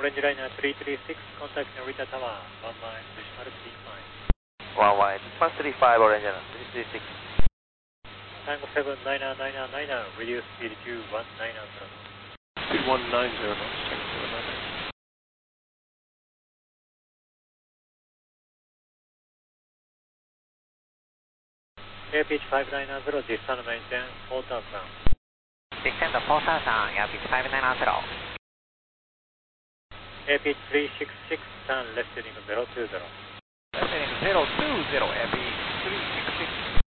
Orange Liner 336, contact Narita Tower, 1 mile, decimal 35. 1 mile, decimal 35, Orange Liner 336. Tango 79999, reduce speed to 190. Speed 190, Tango 799. Air pitch 590, descend maintain 4000. Descend 4000, air pitch 590. Air pitch 366, turn left heading 020. Left heading 020, air pitch 366.